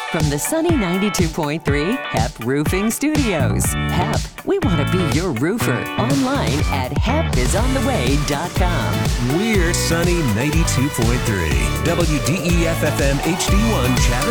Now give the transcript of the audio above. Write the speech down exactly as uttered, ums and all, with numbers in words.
From the sunny ninety-two point three H E P Roofing Studios. H E P, we want to be your roofer. Online at hep is on the way dot com. We're Sunny ninety-two point three. W D E F F M H D one Chatham.